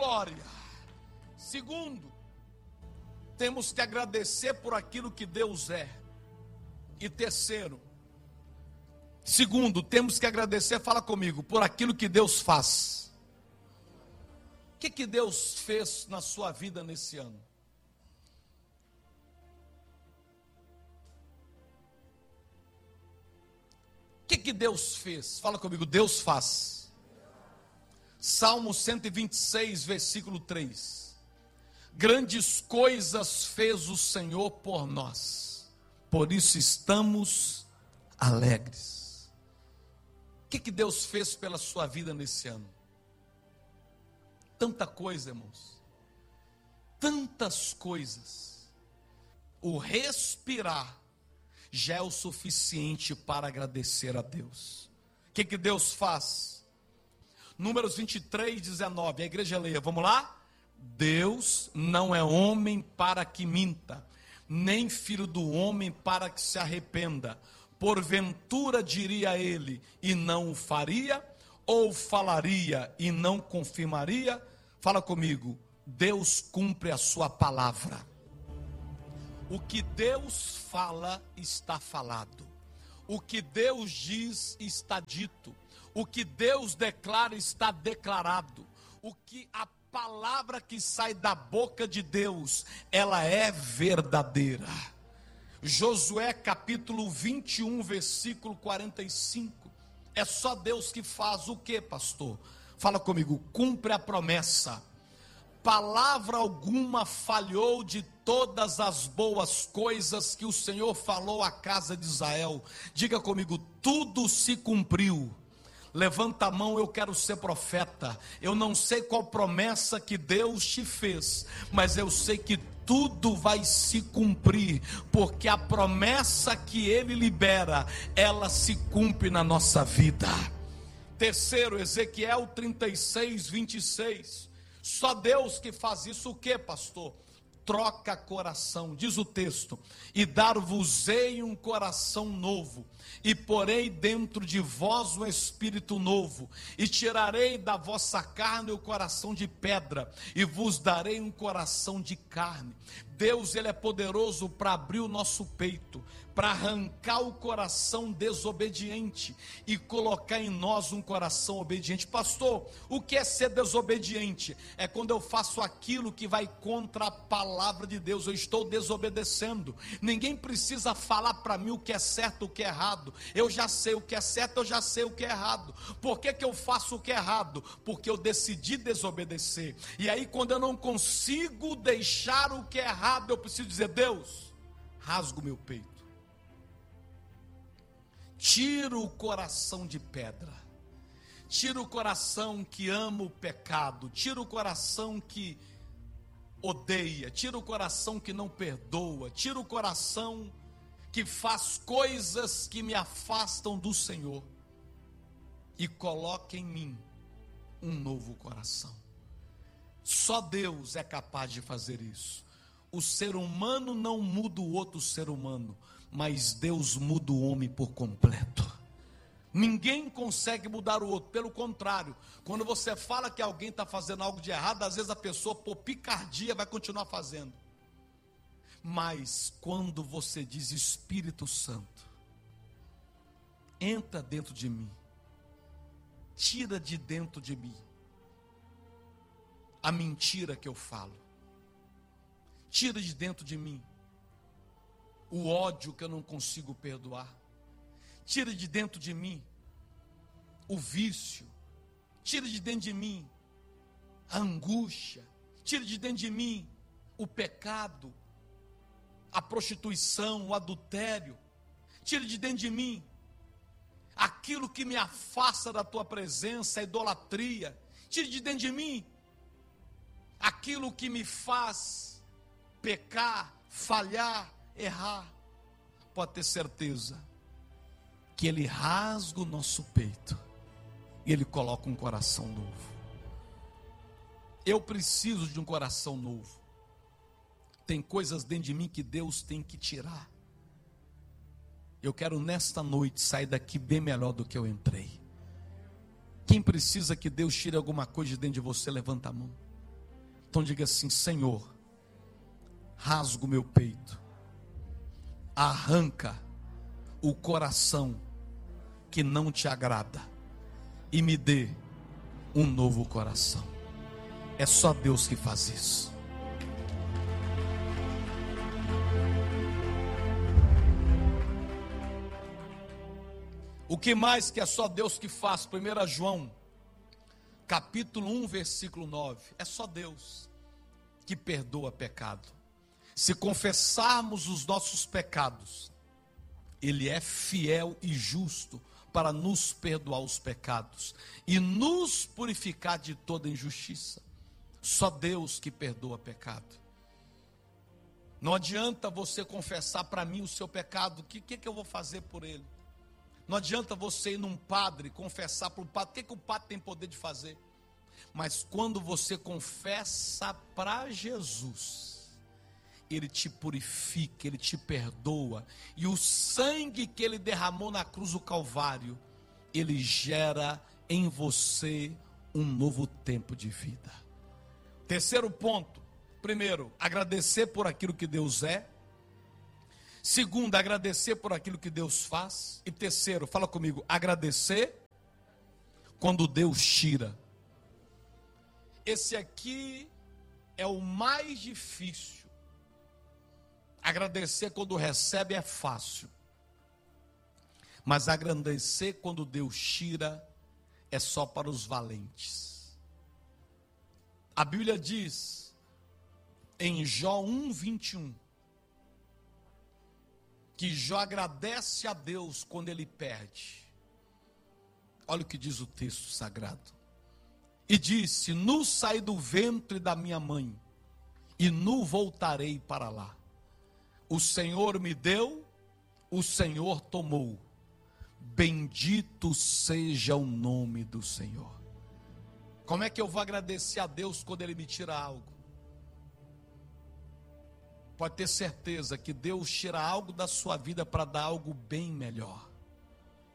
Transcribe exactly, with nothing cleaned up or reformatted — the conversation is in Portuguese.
glória. Segundo, temos que agradecer por aquilo que Deus é. E terceiro, segundo, temos que agradecer, fala comigo, por aquilo que Deus faz. O que, que Deus fez na sua vida nesse ano? O que, que Deus fez? Fala comigo, Deus faz. Salmo cento e vinte e seis, versículo três. Grandes coisas fez o Senhor por nós, por isso estamos alegres. O que, que Deus fez pela sua vida nesse ano? Tanta coisa, irmãos. Tantas coisas. O respirar já é o suficiente para agradecer a Deus. O que, que Deus faz? Números vinte e três, dezenove, a igreja leia, vamos lá? Deus não é homem para que minta, nem filho do homem para que se arrependa. Porventura diria ele e não o faria, ou falaria e não confirmaria? Fala comigo, Deus cumpre a sua palavra. O que Deus fala está falado. O que Deus diz está dito. O que Deus declara está declarado. O que a palavra que sai da boca de Deus, ela é verdadeira. Josué capítulo vinte e um, versículo quarenta e cinco. É só Deus que faz o que, pastor? Fala comigo, cumpre a promessa. Palavra alguma falhou de todas as boas coisas que o Senhor falou à casa de Israel. Diga comigo, tudo se cumpriu. Levanta a mão, eu quero ser profeta. Eu não sei qual promessa que Deus te fez, mas eu sei que tudo vai se cumprir, porque a promessa que Ele libera, ela se cumpre na nossa vida. Terceiro, Ezequiel trinta e seis, vinte e seis. Só Deus que faz isso. O que, pastor? Troca coração, diz o texto, e dar-vos-ei um coração novo, e porei dentro de vós um espírito novo, e tirarei da vossa carne o coração de pedra, e vos darei um coração de carne. Deus, Ele é poderoso para abrir o nosso peito, para arrancar o coração desobediente e colocar em nós um coração obediente. Pastor, o que é ser desobediente? É quando eu faço aquilo que vai contra a palavra de Deus, eu estou desobedecendo. Ninguém precisa falar para mim o que é certo, o que é errado. Eu já sei o que é certo, eu já sei o que é errado. Por que que eu faço o que é errado? Porque eu decidi desobedecer. E aí quando eu não consigo deixar o que é errado, eu preciso dizer, Deus, rasga o meu peito. Tira o coração de pedra, tira o coração que ama o pecado, tira o coração que odeia, tira o coração que não perdoa, tira o coração que faz coisas que me afastam do Senhor, e coloca em mim um novo coração. Só Deus é capaz de fazer isso. O ser humano não muda o outro ser humano, mas Deus muda o homem por completo. Ninguém consegue mudar o outro, pelo contrário, quando você fala que alguém está fazendo algo de errado, às vezes a pessoa, por picardia, vai continuar fazendo. Mas quando você diz, Espírito Santo, entra dentro de mim, tira de dentro de mim a mentira que eu falo, tira de dentro de mim o ódio que eu não consigo perdoar, tira de dentro de mim o vício, tira de dentro de mim a angústia, tira de dentro de mim o pecado, a prostituição, o adultério, tira de dentro de mim aquilo que me afasta da tua presença, a idolatria, tira de dentro de mim aquilo que me faz pecar, falhar, errar. Pode ter certeza que Ele rasga o nosso peito e Ele coloca um coração novo. Eu preciso de um coração novo. Tem coisas dentro de mim que Deus tem que tirar. Eu quero nesta noite sair daqui bem melhor do que eu entrei. Quem precisa que Deus tire alguma coisa de dentro de você, levanta a mão. Então diga assim: Senhor, rasga o meu peito, arranca o coração que não te agrada e me dê um novo coração. É só Deus que faz isso. O que mais que é só Deus que faz? primeiro João, capítulo um, versículo nove. É só Deus que perdoa pecado. Se confessarmos os nossos pecados, Ele é fiel e justo para nos perdoar os pecados e nos purificar de toda injustiça. Só Deus que perdoa pecado. Não adianta você confessar para mim o seu pecado. O que, que, que eu vou fazer por ele? Não adianta você ir num padre, confessar para o padre. O que, que o padre tem poder de fazer? Mas quando você confessa para Jesus, Ele te purifica, Ele te perdoa. E o sangue que Ele derramou na cruz do Calvário, Ele gera em você um novo tempo de vida. Terceiro ponto. Primeiro, agradecer por aquilo que Deus é. Segundo, agradecer por aquilo que Deus faz. E terceiro, fala comigo, agradecer quando Deus tira. Esse aqui é o mais difícil. Agradecer quando recebe é fácil. Mas agradecer quando Deus tira é só para os valentes. A Bíblia diz em Jó um, vinte e um, que Jó agradece a Deus quando ele perde. Olha o que diz o texto sagrado. E disse: nu saí do ventre da minha mãe, e nu voltarei para lá. O Senhor me deu, o Senhor tomou. Bendito seja o nome do Senhor. Como é que eu vou agradecer a Deus quando Ele me tira algo? Pode ter certeza que Deus tira algo da sua vida para dar algo bem melhor.